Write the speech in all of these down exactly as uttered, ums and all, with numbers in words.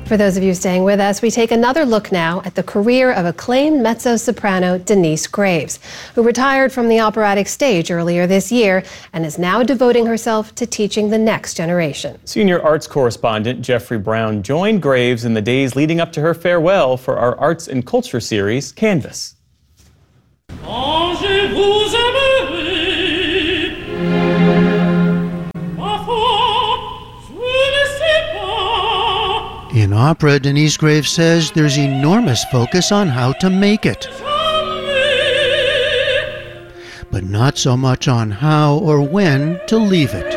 For those of you staying with us, we take another look now at the career of acclaimed mezzo-soprano Denyce Graves, who retired from the operatic stage earlier this year and is now devoting herself to teaching the next generation. Senior arts correspondent Jeffrey Brown joined Graves in the days leading up to her farewell for our Arts and Culture series, Canvas. In opera, Denyce Graves says there's enormous focus on how to make it, but not so much on how or when to leave it.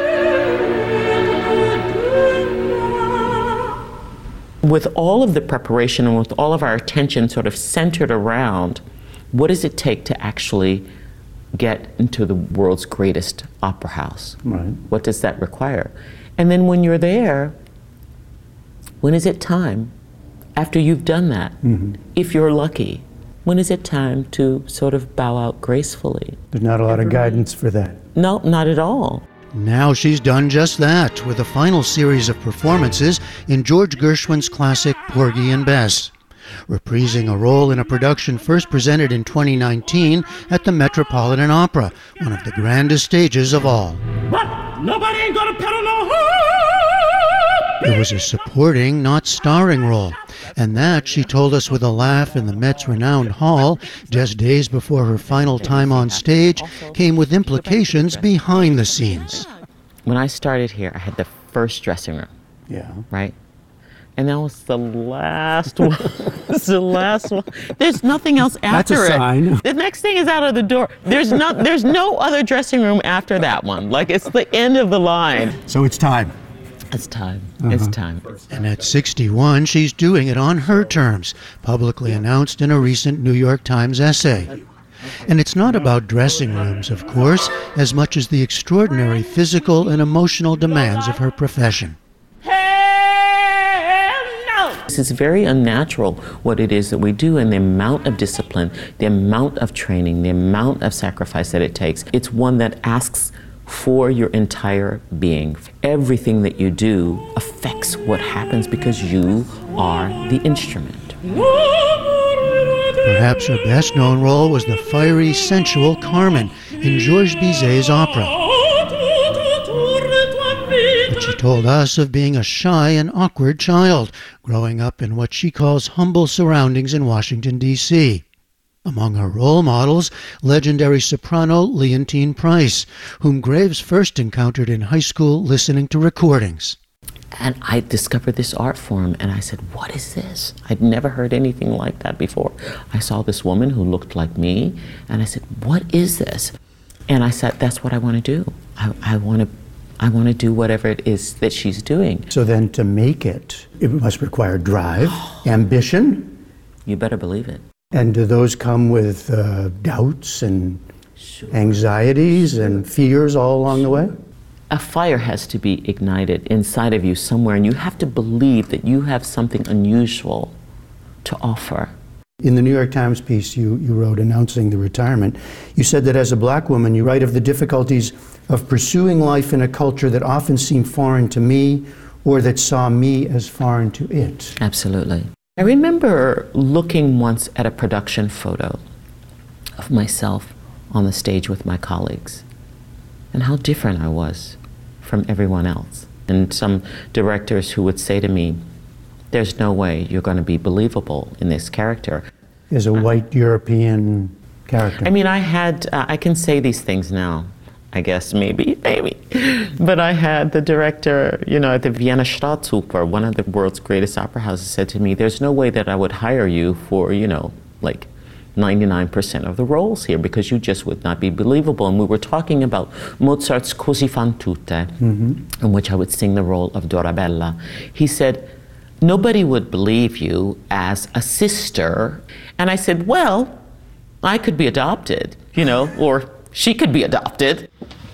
With all of the preparation and with all of our attention sort of centered around what does it take to actually get into the world's greatest opera house? Right. What does that require? And then when you're there, when is it time, after you've done that, mm-hmm. if you're lucky, when is it time to sort of bow out gracefully? There's not a lot Everybody? of guidance for that. No, not at all. Now she's done just that with a final series of performances in George Gershwin's classic Porgy and Bess, reprising a role in a production first presented in twenty nineteen at the Metropolitan Opera, one of the grandest stages of all. But nobody ain't gonna pedal no home. It was a supporting, not starring role, and that, she told us with a laugh in the Met's renowned hall, just days before her final time on stage, came with implications behind the scenes. When I started here, I had the first dressing room. Yeah. Right? And that was the last one. It's the last one. There's nothing else after That's a it. sign. The next thing is out of the door. There's not. There's no other dressing room after that one. Like, it's the end of the line. So it's time. It's time. Uh-huh. It's time. And at sixty-one, she's doing it on her terms, publicly announced in a recent New York Times essay. And it's not about dressing rooms, of course, as much as the extraordinary physical and emotional demands of her profession. It's very unnatural what it is that we do, and the amount of discipline, the amount of training, the amount of sacrifice that it takes. It's one that asks for your entire being. Everything that you do affects what happens because you are the instrument. Perhaps her best known role was the fiery, sensual Carmen in Georges Bizet's opera. But she told us of being a shy and awkward child, growing up in what she calls humble surroundings in Washington, D C Among her role models, legendary soprano Leontyne Price, whom Graves first encountered in high school listening to recordings. And I discovered this art form, and I said, what is this? I'd never heard anything like that before. I saw this woman who looked like me, and I said, what is this? And I said, that's what I want to do. I, I want to I want to do whatever it is that she's doing. So then to make it, it must require drive, ambition. You better believe it. And do those come with uh, doubts and Sure. anxieties and fears all along the way? A fire has to be ignited inside of you somewhere, and you have to believe that you have something unusual to offer. In the New York Times piece you, you wrote announcing the retirement, you said that as a black woman, you write of the difficulties of pursuing life in a culture that often seemed foreign to me or that saw me as foreign to it. Absolutely. I remember looking once at a production photo of myself on the stage with my colleagues and how different I was from everyone else. And some directors who would say to me, there's no way you're going to be believable in this character. As a white European character. I mean, I had, uh, I can say these things now, I guess, maybe, maybe. But I had the director, you know, at the Vienna Staatsoper, one of the world's greatest opera houses, said to me, there's no way that I would hire you for, you know, like ninety-nine percent of the roles here because you just would not be believable. And we were talking about Mozart's Così fan tutte, mm-hmm. in which I would sing the role of Dorabella. He said, nobody would believe you as a sister. And I said, well, I could be adopted, you know, or she could be adopted.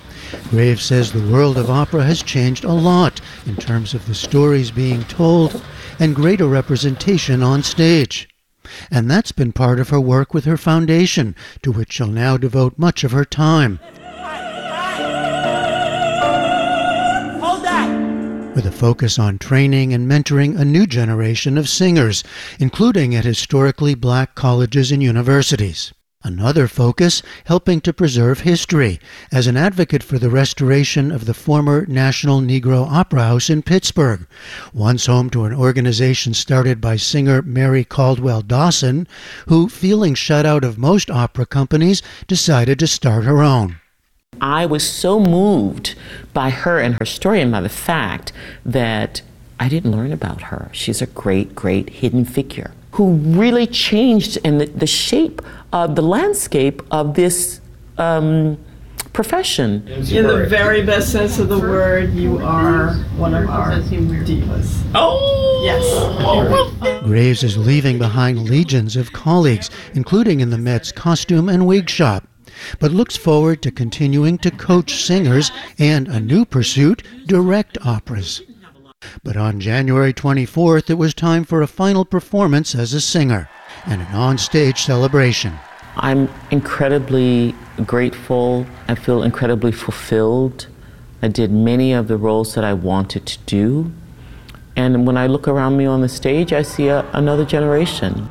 Graves says the world of opera has changed a lot in terms of the stories being told and greater representation on stage. And that's been part of her work with her foundation, to which she'll now devote much of her time. Hold that! with a focus on training and mentoring a new generation of singers, including at historically black colleges and universities. Another focus, helping to preserve history, as an advocate for the restoration of the former National Negro Opera House in Pittsburgh, once home to an organization started by singer Mary Caldwell Dawson, who, feeling shut out of most opera companies, decided to start her own. I was so moved by her and her story and by the fact that I didn't learn about her. She's a great, great hidden figure who really changed in the, the shape of the landscape of this um, profession. In the very best sense of the word, you are one of our divas. Oh! Yes. Graves is leaving behind legions of colleagues, including in the Met's costume and wig shop, but looks forward to continuing to coach singers and a new pursuit, direct operas. But on January twenty-fourth, it was time for a final performance as a singer and an on-stage celebration. I'm incredibly grateful. I feel incredibly fulfilled. I did many of the roles that I wanted to do. And when I look around me on the stage, I see a, another generation.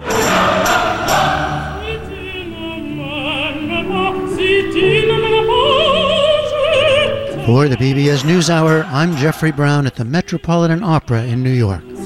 For the P B S NewsHour, I'm Jeffrey Brown at the Metropolitan Opera in New York.